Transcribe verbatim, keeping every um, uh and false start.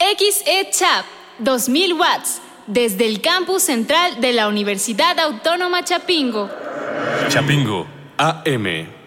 X E Chap, dos mil watts, desde el campus central de la Universidad Autónoma Chapingo. Chapingo, A M.